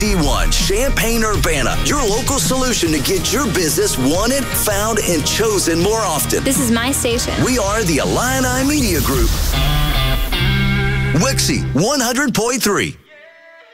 D1 Champaign-Urbana, your local solution to get your business wanted, found, and chosen more often. This is my station. We are the Illini Media Group. Wixie 100.3.